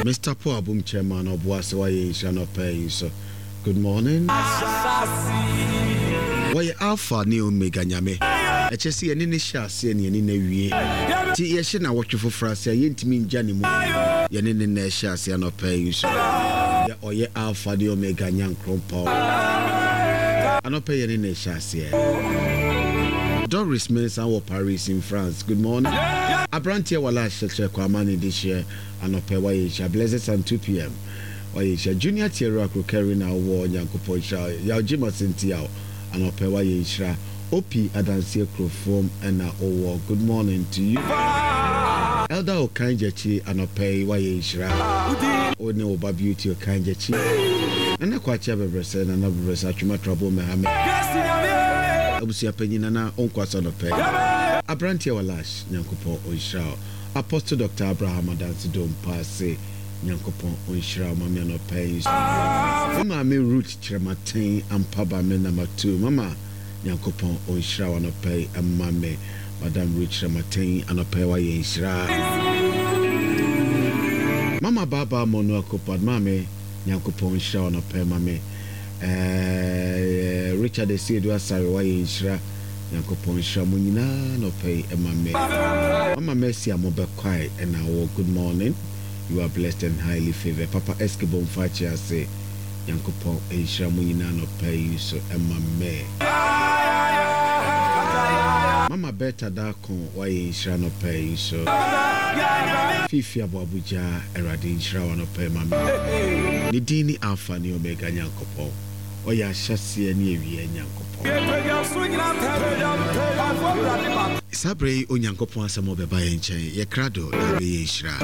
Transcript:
Mr. Paul Boom Chairman of Boasawaye Shano Pay. So, good morning. Why Alpha Neo Mega Nyame? I just see an initial scene in a way. Tea Yashina watch for France, yet mean Janimu. Yanin Nasha Siano Pay. So, or ye Alpha Neo Mega Nyan Crompo. I don't pay any Nashas here. Doris Mills and Paris in France. Good morning. Abrantia wala shekhe kwamani this year anope waisha blessed and 2 p.m. Waisha junior tier carry na wo nyankopon sha ya jima sentia anope waisha opi adansie crofom na owo. Good morning to you. Elder Okanjechi anope waisha one oba beauty Okanjechi na kwacha bebrese na bebrese atwuma trouble mehame abusia penyina na onkwasa no pe Abrantia walash nyankopon onhira Apostle Dr. Abraham Adansi Dom Pase nyankopon onhira mama no pe mama me root chiramaten ampaba me number 2 mama nyankopon onhira wa no pe amame madam root chiramaten anope wa ye nhira mama baba mono akopad mame nyankopon onhira wa no pe mame Richard Esedu Asare wa ye nhira Yankopon Shamu nyina no pay emame. Mama Mercy amobe kwai and our good morning. You are blessed and highly favored. Papa Eskibon Fachi say Yankopon Shamu nyina no pay so emame. Mama Beta Dakon wa ye nhira no pay so. Fifi Abuja Eradi nhira no pay mame. Nidini Alpha ni Omega Yankopon. Oya shasi eni ewie nyankopon Sabre onyankopon asamo beba ye nchen ye krado na be ye hira